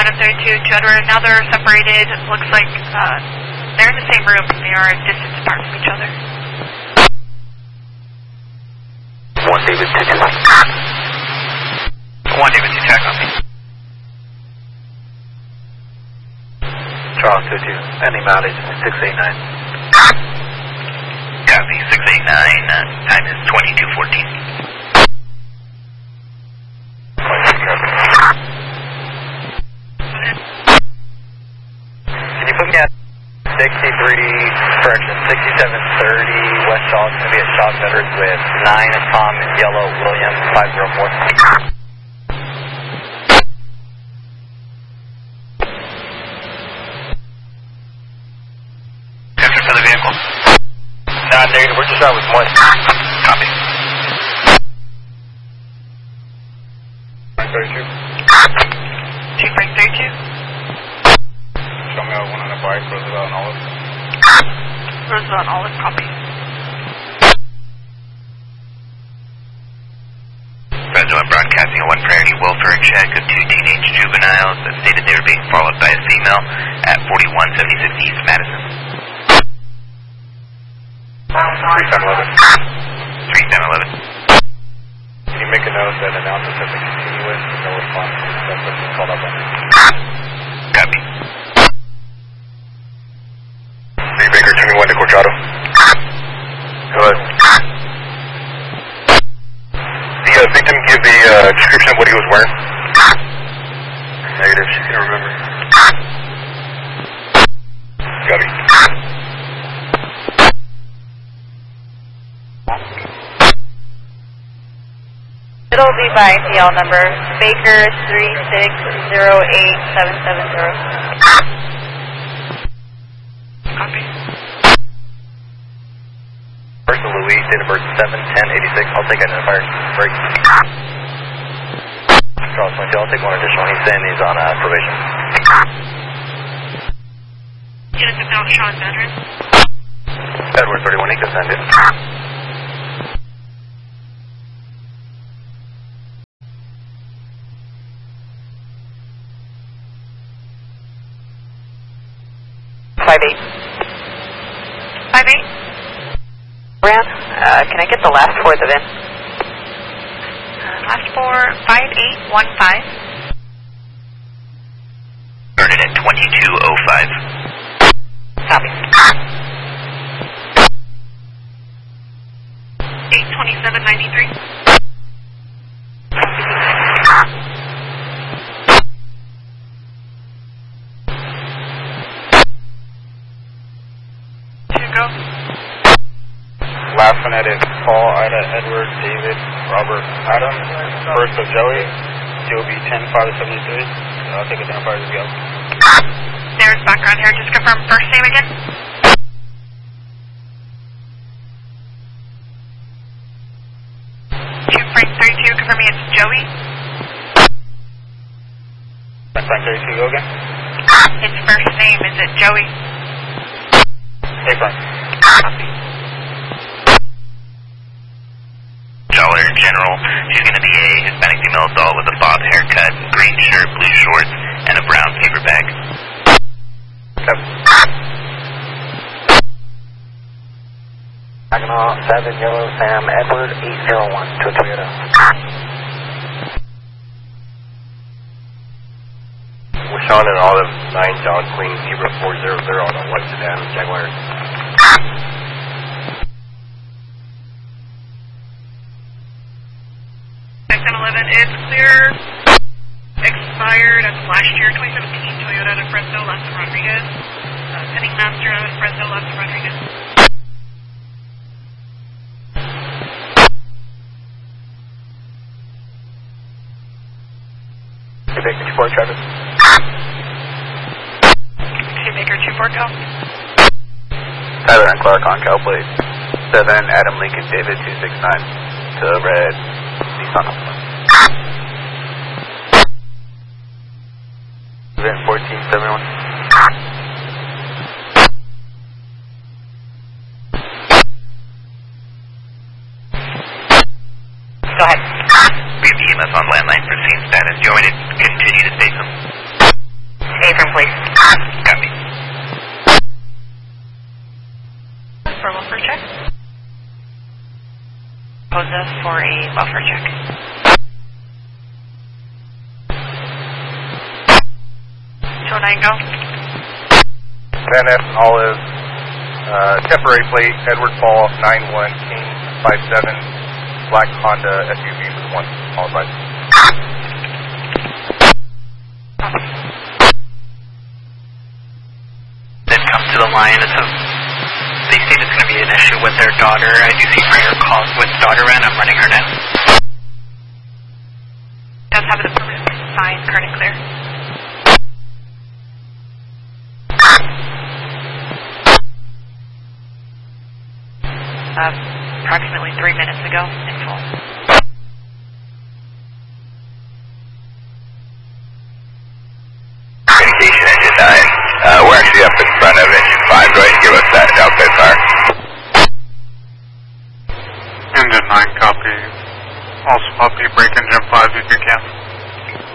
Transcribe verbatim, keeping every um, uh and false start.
China thirty-two to Edward. Now they're separated. It looks like uh, they're in the same room. They are a distance apart from each other. One David two two. One David two check on me. Charles two two. Ending mileage six eight nine. Copy six eight nine. Uh, time is twenty-two fourteen. Can you put me at sixty-three, correction, sixty-seven thirty West Shaw? It's going to be a shot veterans with nine Tom Yellow William five zero four. Answer for the vehicle. Nah, negative. We're just out with one. Copy. thirty-two. Two Frank thirty-two. Show me out one on the bike, Roosevelt and Olive. Roosevelt and Olive, copy. Fresno and broadcasting a one priority welfare check of two teenage juveniles that stated they were being followed by a female at forty-one seventy-six East Madison. three ten eleven. three ten eleven. Can you make a note that announces that the continuous, no response, that's what's called up on? Copy. Three Baker, turning one to Corchado. Go ahead. The uh, victim give the uh, description of what he was wearing? Negative, she can't remember. Got it. It'll be by C L number Baker three six zero eight seven seven zero. Copy. First of Louis, date of birth seven ten eighty-six. I'll take identifier break. Charles twenty-two, I'll take one additional. He's saying he's on uh, probation. Units of South Sean veteran. Edward thirty-one, he can send it. Five eight. Five eight. Brand, uh, can I get the last four of the V I N? Uh, last four five eight one five. Earn it at twenty-two oh five. Copy. Eight twenty seven ninety three. Go. Last one edit, Paul, Ida, Edward, David, Robert, Adam. First of Joey, J O B ten five seventy-three. I'll take identifier as well. There's background here. Just confirm first name again. Two Frank thirty-two, confirming it's Joey. Frank thirty-two, go again. Its first name, is it Joey? Hey, Frank. Copy. Dollar in general, she's going to be a Hispanic female adult with a bob haircut, green shirt, blue shorts, and a brown paper bag. Yep. Saginaw, seven Yellow Sam, Edward, eight zero one to a Toyota. We're Sean and Olive, nine John Queen, Zebra four zero zero on a white sedan, Jaguar. X M eleven is clear. Expired as of last year, twenty seventeen Toyota de Fresno, Las Rodriguez. Uh, pending master out of Fresno, Las Rodriguez. Baker two four, Travis. Two Baker two four, go. Tyler and Clark on Cal Plate. seven Adam Lincoln David two six nine to red Nissan. Event fourteen seventy-one. Go ahead. We have E M S on landline for scene status. Do you want me to continue to state them? please. Copy. For welfare check. Posa for a welfare check. two oh nine go. Van Ness Olive, uh, temporary plate, Edward Fall, nine one King five seven, black Honda S U V with one, all advice. They've come to the line. It's a, they state it's going to be an issue with their daughter. I do see prior calls with daughter ran. I'm running her now. Does have the permanent sign, current and clear. Uh, approximately three minutes ago, in full. Communication engine nine. Uh, we're actually up in front of engine five. Go ahead and give us that outside fire. Engine nine, copy. Also copy, break engine five if you can.